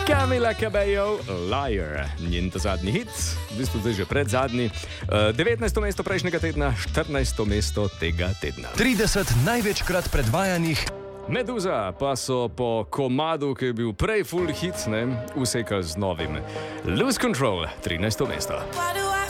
Camila Cabello, Liar, njen zadnji hit, v bistvu zdaj že pred zadnji, 19. mesto prejšnjega tedna, 14. mesto tega tedna. 30 največkrat predvajanih. Meduza pa so po komadu, ki je bil prej full hit, usekali z novim. Lose Control, 13. mesto.